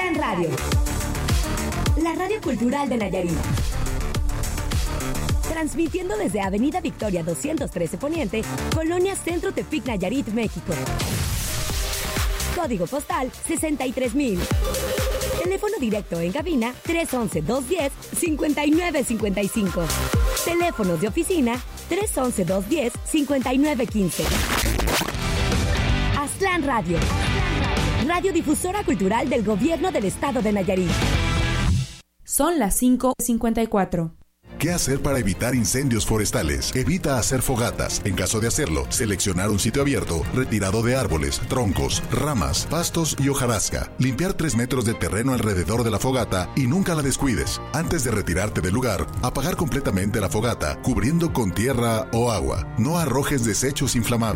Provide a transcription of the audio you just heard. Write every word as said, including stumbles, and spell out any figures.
Aztlán Radio, la radio cultural de Nayarit. Transmitiendo desde Avenida Victoria doscientos trece Poniente, Colonia Centro Tepic, Nayarit, México. Código postal sesenta y tres mil. Teléfono directo en cabina tres once, dos diez, cincuenta y nueve cincuenta y cinco. Teléfonos de oficina tres once, dos diez, cincuenta y nueve quince. Aztlán Radio, radiodifusora cultural del Gobierno del Estado de Nayarit. Son las cinco cincuenta y cuatro. ¿Qué hacer para evitar incendios forestales? Evita hacer fogatas. En caso de hacerlo, seleccionar un sitio abierto, retirado de árboles, troncos, ramas, pastos y hojarasca. Limpiar tres metros de terreno alrededor de la fogata y nunca la descuides. Antes de retirarte del lugar, apagar completamente la fogata, cubriendo con tierra o agua. No arrojes desechos inflamables.